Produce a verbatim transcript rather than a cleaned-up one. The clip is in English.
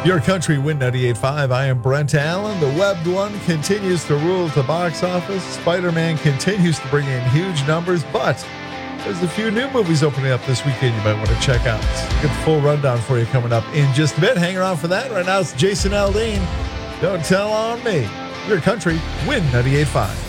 Your Country Win ninety-eight point five. I am Brent Allen. The Webbed One continues to rule at the box office. Spider-Man continues to bring in huge numbers, but there's a few new movies opening up this weekend you might want to check out. Get the full rundown for you coming up in just a bit. Hang around for that. Right now it's Jason Aldean. Don't tell on me. Your Country Win ninety-eight point five.